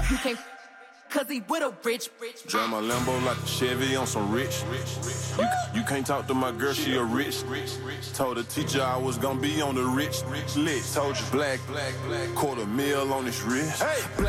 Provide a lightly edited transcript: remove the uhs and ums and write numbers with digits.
You can't cause he with a rich. Drive my Lambo like a Chevy on some rich. You can't talk to my girl, she a rich. Told the teacher I was gonna be on the rich list. Told you black, $250,000 on this wrist. Hey.